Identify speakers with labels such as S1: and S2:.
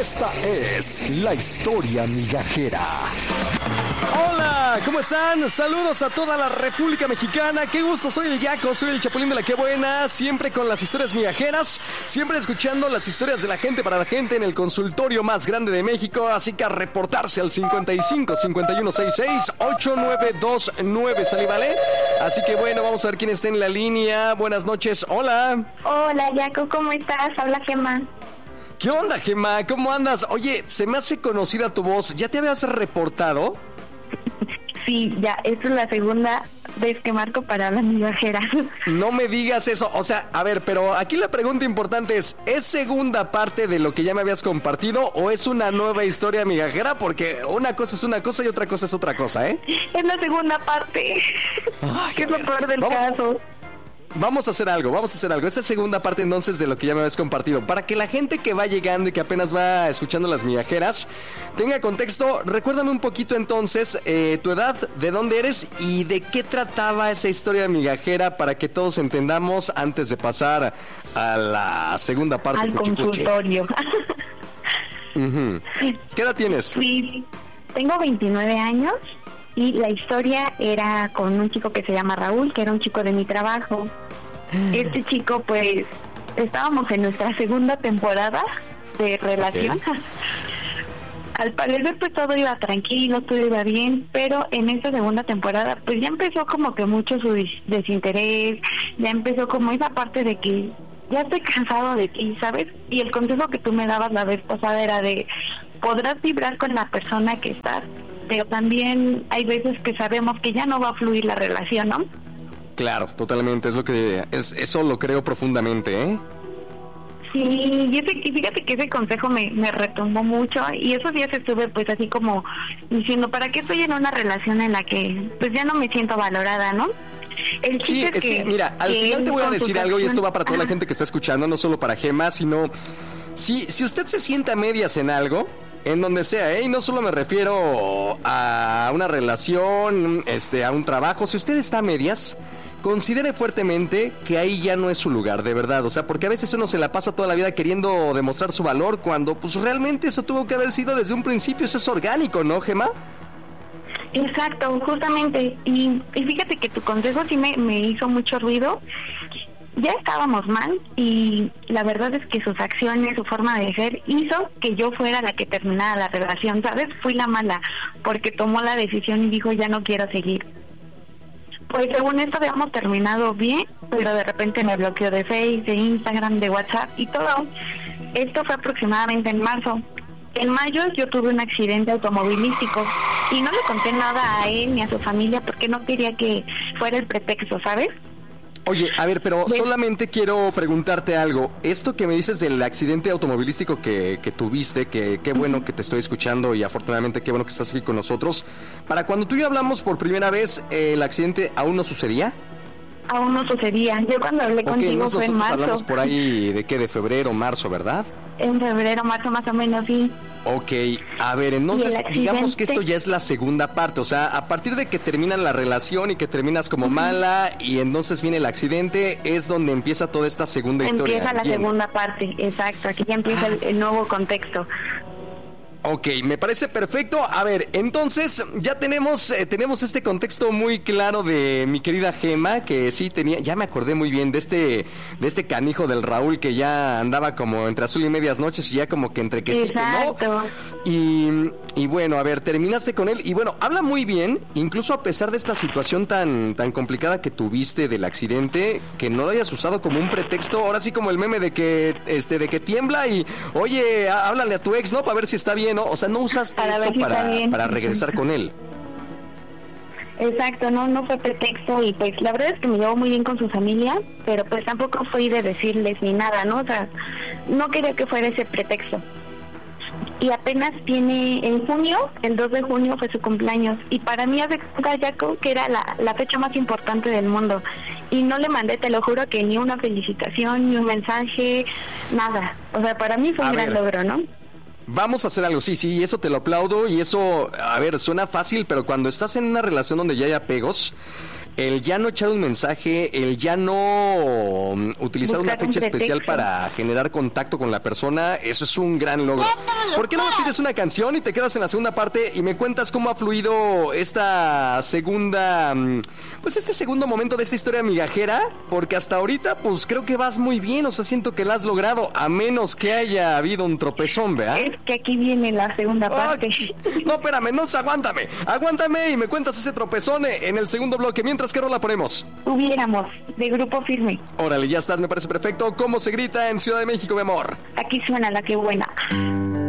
S1: Esta es la historia migajera.
S2: Hola, ¿cómo están? Saludos a toda la República Mexicana. Qué gusto, soy el Yaco, soy el Chapulín de la Qué Buena. Siempre con las historias migajeras, siempre escuchando las historias de la gente para la gente en el consultorio más grande de México. Así que a reportarse al 55 51 66 8929, ¿sale, vale? Así que bueno, vamos a ver quién está en la línea. Buenas noches, hola.
S3: Hola, Yaco, ¿cómo estás? Habla Gemma.
S2: ¿Qué onda, Gemma? ¿Cómo andas? Oye, se me hace conocida tu voz. ¿Ya te habías reportado?
S3: Sí, ya, esta es la segunda vez que marco para la migajera.
S2: No me digas eso, o sea, a ver, pero aquí la pregunta importante ¿es segunda parte de lo que ya me habías compartido o es una nueva historia migajera? Porque una cosa es una cosa y otra cosa es otra cosa, ¿eh?
S3: Es la segunda parte.
S2: Ay,
S3: que es lo peor del caso.
S2: Vamos a hacer algo. Esta segunda parte entonces de lo que ya me habías compartido. Para que la gente que va llegando y que apenas va escuchando las migajeras tenga contexto, recuérdame un poquito entonces tu edad, de dónde eres y de qué trataba esa historia migajera para que todos entendamos antes de pasar a la segunda parte.
S3: Al consultorio.
S2: Uh-huh. ¿Qué edad tienes?
S3: Sí, tengo 29 años. Y la historia era con un chico que se llama Raúl, que era un chico de mi trabajo. Este chico, pues, estábamos en nuestra segunda temporada de relación. Okay. Al parecer, pues, todo iba tranquilo, todo iba bien, pero en esta segunda temporada, pues, ya empezó como que mucho su desinterés, ya empezó como esa parte de que ya estoy cansado de ti, ¿sabes? Y el consejo que tú me dabas la vez pasada era de, podrás vibrar con la persona que estás, pero también hay veces que sabemos que ya no va a fluir la relación, ¿no?
S2: Claro, totalmente, eso lo creo profundamente, ¿eh?
S3: Sí, y fíjate que ese consejo me retumbó mucho y esos días estuve pues así como diciendo, ¿para qué estoy en una relación en la que pues ya no me siento valorada, ¿no? El
S2: sí, es que mira, al final te voy a decir algo y esto va para toda la gente que está escuchando, no solo para Gemma, sino si usted se sienta a medias en algo, en donde sea, y no solo me refiero a una relación, a un trabajo. Si usted está a medias, considere fuertemente que ahí ya no es su lugar, de verdad. O sea, porque a veces uno se la pasa toda la vida queriendo demostrar su valor cuando pues realmente eso tuvo que haber sido desde un principio. Eso es orgánico, ¿no, Gemma?
S3: Exacto, justamente. Y fíjate que tu consejo sí me hizo mucho ruido. Ya estábamos mal y la verdad es que sus acciones, su forma de ser hizo que yo fuera la que terminara la relación, ¿sabes? Fui la mala porque tomó la decisión y dijo ya no quiero seguir. Pues según esto habíamos terminado bien, pero de repente me bloqueó de Facebook, de Instagram, de WhatsApp y todo. Esto fue aproximadamente en marzo. En mayo yo tuve un accidente automovilístico y no le conté nada a él ni a su familia porque no quería que fuera el pretexto, ¿sabes?
S2: Oye, a ver, pero solamente quiero preguntarte algo. Esto que me dices del accidente automovilístico que tuviste, que qué bueno que te estoy escuchando y afortunadamente qué bueno que estás aquí con nosotros. Para cuando tú y yo hablamos por primera vez, ¿el accidente aún no sucedía?
S3: Aún no sucedía. Yo cuando hablé contigo fue en marzo.
S2: Hablamos por ahí de febrero, marzo, ¿verdad?
S3: En febrero, marzo más o menos, sí.
S2: Ok, a ver, entonces digamos que esto ya es la segunda parte, o sea, a partir de que terminan la relación y que terminas como mala y entonces viene el accidente, es donde empieza toda esta segunda historia.
S3: Empieza la segunda parte, exacto, aquí ya empieza el nuevo contexto.
S2: Ok, me parece perfecto. A ver, entonces ya tenemos este contexto muy claro de mi querida Gemma, que sí tenía, ya me acordé muy bien de este canijo del Raúl que ya andaba como entre azul y medias noches y ya como que entre que sí, que no. Y bueno, a ver, terminaste con él y bueno, habla muy bien, incluso a pesar de esta situación tan complicada que tuviste del accidente, que no lo hayas usado como un pretexto, ahora sí como el meme de que tiembla y oye, háblale a tu ex, ¿no? Para ver si está bien. ¿No? O sea, no usaste esto para regresar con él.
S3: Exacto, no fue pretexto y pues la verdad es que me llevo muy bien con su familia, pero pues tampoco fui de decirles ni nada, ¿no? O sea, no quería que fuera ese pretexto. Y apenas tiene en junio, el 2 de junio fue su cumpleaños y para mí hace Yaco que era la fecha más importante del mundo y no le mandé, te lo juro, que ni una felicitación, ni un mensaje, nada. O sea, para mí fue un gran logro, ¿no?
S2: Vamos a hacer algo, sí, eso te lo aplaudo y eso, a ver, suena fácil, pero cuando estás en una relación donde ya hay apegos, El ya no echar un mensaje, el ya no utilizar
S3: Buscar
S2: una fecha
S3: un
S2: especial
S3: pretexto.
S2: para generar contacto con la persona, eso es un gran logro. ¿Por qué no me pides una canción y te quedas en la segunda parte y me cuentas cómo ha fluido esta segunda, pues este segundo momento de esta historia migajera? Porque hasta ahorita, pues creo que vas muy bien, o sea, siento que la has logrado, a menos que haya habido un tropezón, ¿verdad?
S3: Es que aquí viene la segunda parte.
S2: No, espérame, no, aguántame y me cuentas ese tropezón en el segundo bloque. Mientras, ¿qué rola ponemos?
S3: Hubiéramos, de Grupo Firme.
S2: Órale, ya estás, me parece perfecto. ¿Cómo se grita en Ciudad de México, mi amor?
S3: Aquí suena la que buena.